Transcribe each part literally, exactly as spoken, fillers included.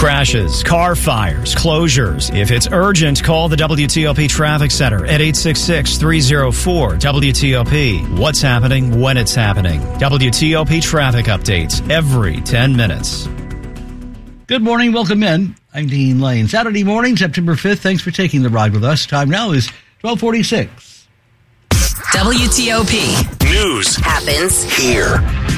Crashes, car fires, closures. If it's urgent, call the W T O P Traffic Center at eight six six, three oh four, W T O P. What's happening when it's happening. W T O P traffic updates every ten minutes. Good morning. Welcome in. I'm Dean Lane. Saturday morning, September fifth. Thanks for taking the ride with us. Time now is twelve forty-six. W T O P. News happens here.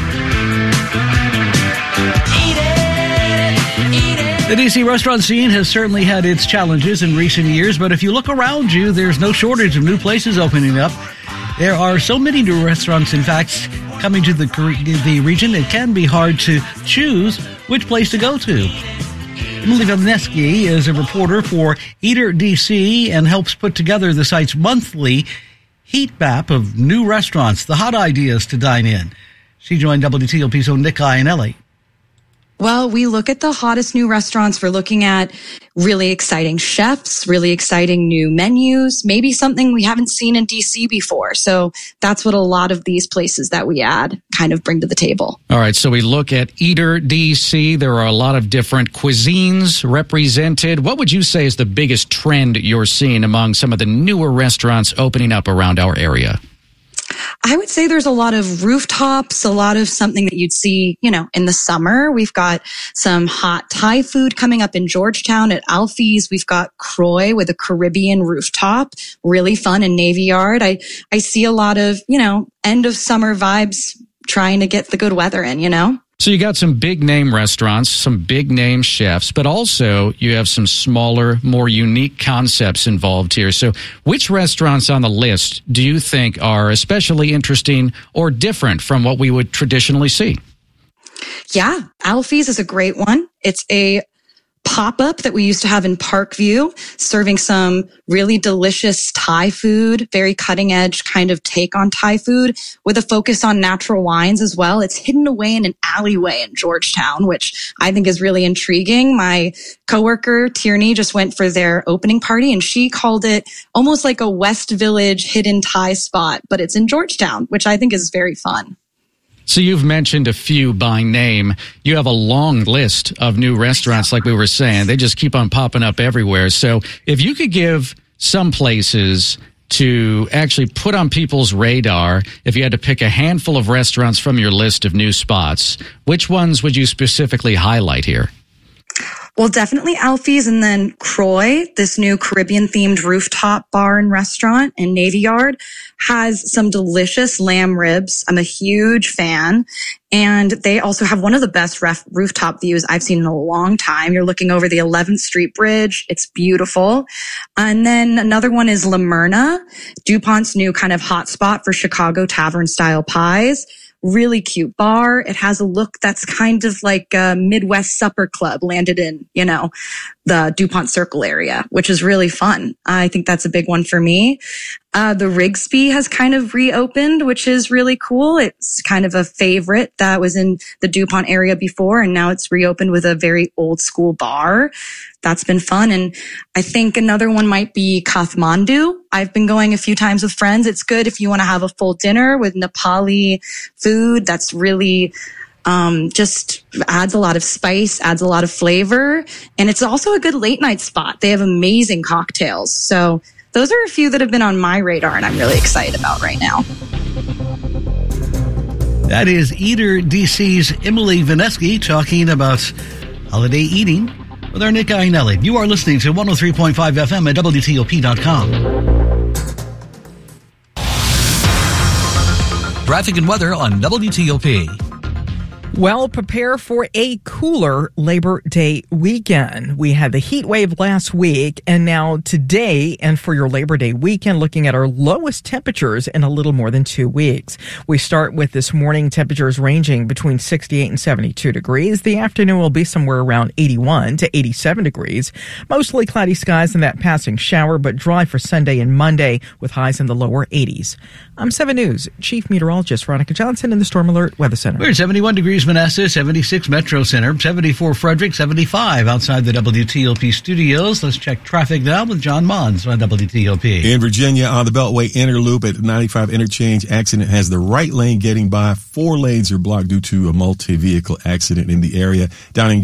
The D C restaurant scene has certainly had its challenges in recent years, but if you look around you, there's no shortage of new places opening up. There are so many new restaurants, in fact, coming to the, the region, it can be hard to choose which place to go to. Emily Vinesky is a reporter for Eater D C and helps put together the site's monthly heat map of new restaurants, the hot ideas to dine in. She joined W T O P's own Nick Iannelli. Well, we look at the hottest new restaurants. We're looking at really exciting chefs, really exciting new menus, maybe something we haven't seen in D C before. So that's what a lot of these places that we add kind of bring to the table. All right, so we look at Eater D C. There are a lot of different cuisines represented. What would you say is the biggest trend you're seeing among some of the newer restaurants opening up around our area? I would say there's a lot of rooftops, a lot of something that you'd see, you know, in the summer. We've got some hot Thai food coming up in Georgetown at Alfie's. We've got Croy with a Caribbean rooftop, really fun in Navy Yard. I, I see a lot of, you know, end of summer vibes trying to get the good weather in, you know? So you got some big name restaurants, some big name chefs, but also you have some smaller, more unique concepts involved here. So which restaurants on the list do you think are especially interesting or different from what we would traditionally see? Yeah, Alfie's is a great one. It's a pop-up that we used to have in Parkview, serving some really delicious Thai food, very cutting-edge kind of take on Thai food with a focus on natural wines as well. It's hidden away in an alleyway in Georgetown, which I think is really intriguing. My coworker, Tierney, just went for their opening party, and she called it almost like a West Village hidden Thai spot, but it's in Georgetown, which I think is very fun. So you've mentioned a few by name. You have a long list of new restaurants, like we were saying. They just keep on popping up everywhere. So if you could give some places to actually put on people's radar, if you had to pick a handful of restaurants from your list of new spots, which ones would you specifically highlight here? Well, definitely Alfie's, and then Croy, this new Caribbean-themed rooftop bar and restaurant in Navy Yard, has some delicious lamb ribs. I'm a huge fan. And they also have one of the best ref- rooftop views I've seen in a long time. You're looking over the eleventh Street Bridge. It's beautiful. And then another one is La Myrna, DuPont's new kind of hot spot for Chicago tavern-style pies. Really cute bar. It has a look that's kind of like a Midwest supper club landed in, you know, the DuPont Circle area, which is really fun. I think that's a big one for me. Uh, the Rigsby has kind of reopened, which is really cool. It's kind of a favorite that was in the DuPont area before, and now it's reopened with a very old school bar. That's been fun. And I think another one might be Kathmandu. I've been going a few times with friends. It's good if you want to have a full dinner with Nepali food. That's really um just adds a lot of spice, adds a lot of flavor. And it's also a good late night spot. They have amazing cocktails. So those are a few that have been on my radar and I'm really excited about right now. That is Eater D C's Emily Vinesky talking about holiday eating with our Nick Iannelli. You are listening to one oh three point five F M at W T O P dot com. Traffic and weather on W T O P. Well, prepare for a cooler Labor Day weekend. We had the heat wave last week, and now today, and for your Labor Day weekend, looking at our lowest temperatures in a little more than two weeks. We start with this morning temperatures ranging between sixty-eight and seventy-two degrees. The afternoon will be somewhere around eighty-one to eighty-seven degrees. Mostly cloudy skies and that passing shower, but dry for Sunday and Monday with highs in the lower eighties. I'm seven News Chief Meteorologist Veronica Johnson in the Storm Alert Weather Center. We're at seventy-one degrees Manassas, seventy-six Metro Center, seventy-four Frederick, seventy-five outside the W T O P studios. Let's check traffic now with John Mons on W T O P. In Virginia, on the Beltway Inner Loop at ninety-five interchange, accident has the right lane getting by. Four lanes are blocked due to a multi-vehicle accident in the area. Down in